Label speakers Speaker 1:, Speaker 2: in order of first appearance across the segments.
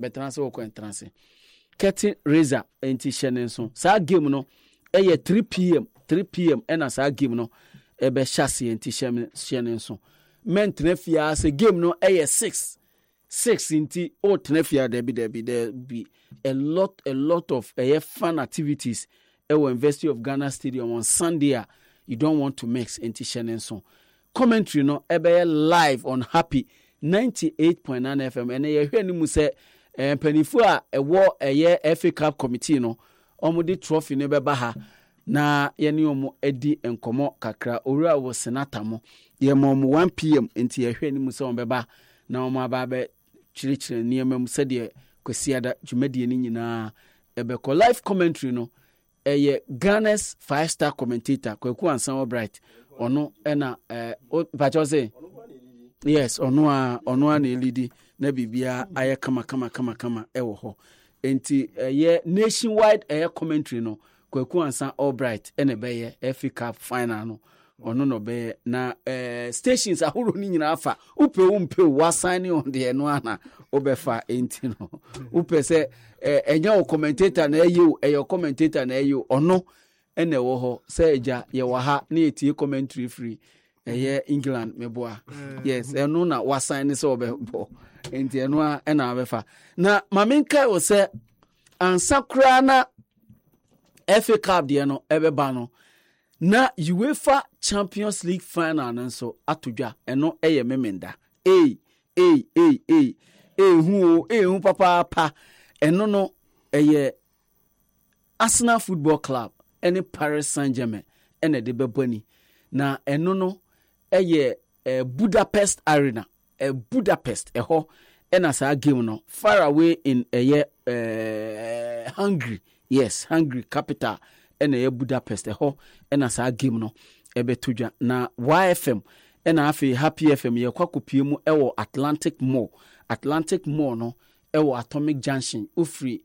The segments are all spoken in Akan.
Speaker 1: betra se wo entrance Curtain Razor enti hyene nso saa game no 3 pm ena saa game no ebe chase enti hyene nso mentre fia se game no 6 inti o tenafia there be a lot of fun activities at University of Ghana Stadium on Sunday. You don't want to mix into Shenenson. Commentary no ebe live on Happy 98.9 FM and you hear nimu say penifu a war FA Cup committee no omudi trophy ne beba ha na yeni omo edi enkomo kakra owura wo senata mo ye mo 1 pm enti ye hwe nimu say ombeba na omo ababe chirichire niemam sede kwasiada dwumadie ni nyina ebeko live commentary no Ghana's 5-star commentator Kweku Ansanwo Bright ono ena pacho say yes ono a na elidi na bibia aye kama ewo ho enti nationwide commentary no Kweku Ansanwo Bright ene be FA Cup final no ono no be na stations ahoro ni nyina afa upe wasan on de no ana obefa enti no upe se enya o commentator na eyo commentator na eyo ono ene wo ho se eja ye wa ha na etie commentary free England meboa yes eno na wasan ni se obebo enti eno na abefa na mamenka o se ansakra na FA Cup de no ebeba no na UEFA Champions League final nso atodwa eno memenda hu papa eno no Arsenal Football Club ene Paris Saint-Germain ene de bebani na eno no Budapest Arena Budapest eho ena sa game no far away in Hungary, yes, Hungary capital ena Budapest eho ena sa game no ebetudwa na YFM ena afi Happy FM ye kwakopie mu ewo Atlantic Mall no ewo Atomic Junction ufri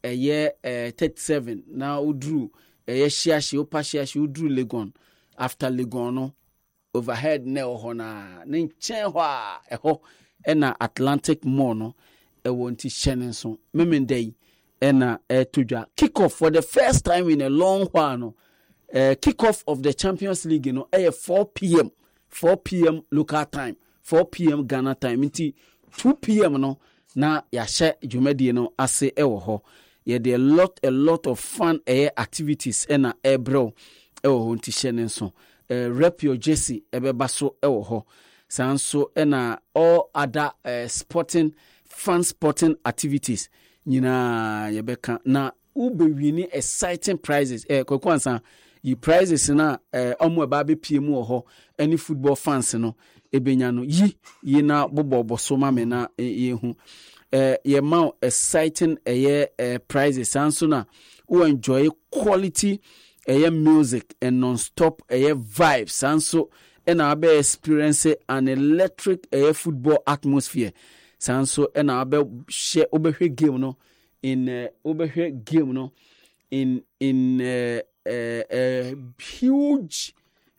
Speaker 1: 37 na udru shiashi opashiashi udru Legon after Legon no overhead ne ho na ne nchen ho a eho ena Atlantic Mall no ewo nti hyene so memendai ena tudwa kick off for the first time in a long while no kick-off of the Champions League, 4 p.m. local time, 4 p.m. Ghana time. Inti 2 p.m. no na yashe jumedi no ase ewo ho. There a lot of fun activities ena bro ewo ho nti shene so. Rep your jersey baso ewo ho. Sanso ena all other fun sporting activities. Nyina yebeka na ube wini exciting prizes. Kweku ansa yi prizes na omo eba be pie mu ho any football fans no ebenya no yi na bobo so mame na yehu ye ma exciting prizes anso na we enjoy quality music and non-stop vibes anso na be experience an electric football atmosphere sanso na be share obehwe game no in a huge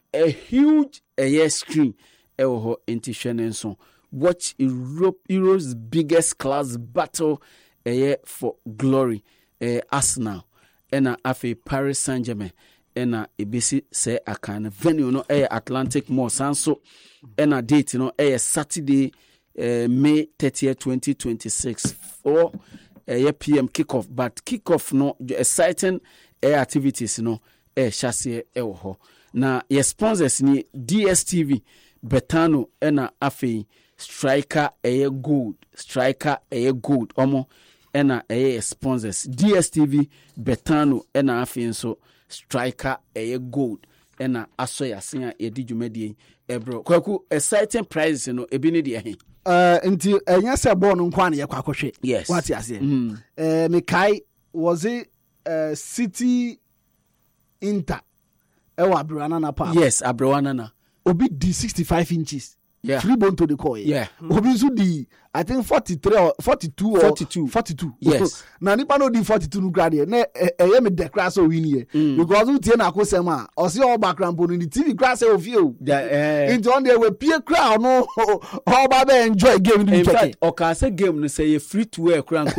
Speaker 1: screen into Shenenson. Watch Europe's biggest class battle for glory. Arsenal ena afi Paris Saint-Germain ena ebisi say akan venue no Atlantic Mall sanso ena date no Saturday May 30th 2026 for PM kickoff, but kickoff no exciting activities no chassis ho na your sponsors ni DSTV Betano ena afi striker gold omo ena sponsors DSTV Betano ena afi nso striker gold ena asoya sen ye di dwumadie bro kwaku exciting prizes no ebi ne de he
Speaker 2: nti enya se ball no nkwa na ye kwakohwe what you say Mekai was it City Inter ewa Abrowana na pa
Speaker 1: yes Abrowana na
Speaker 2: obi di 65 inches
Speaker 1: yeah
Speaker 2: 3 bone to the core
Speaker 1: yeah
Speaker 2: obi so di I think 43 or 42 or 42
Speaker 1: yes
Speaker 2: na nipa no di 42 no grade na eye me de class o win here because who tie na akosem a o se all background no the TV class o fie o into on there we pie crowd no all ba enjoy game
Speaker 1: in fact o ka say game no say free to wear kran